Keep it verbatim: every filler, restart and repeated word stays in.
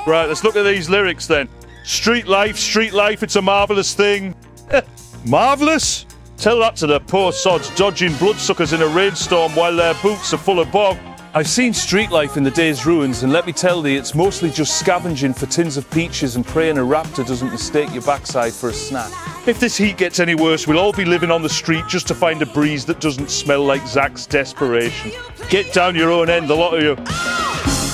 Right, let's look at these lyrics then. Street life, street life, it's a marvellous thing. Marvellous? Tell that to the poor sods dodging bloodsuckers in a rainstorm while their boots are full of bog. I've seen street life in the day's ruins, and let me tell thee, it's mostly just scavenging for tins of peaches and praying a raptor doesn't mistake your backside for a snack. If this heat gets any worse, we'll all be living on the street just to find a breeze that doesn't smell like Zach's desperation. Get down your own end, the lot of you.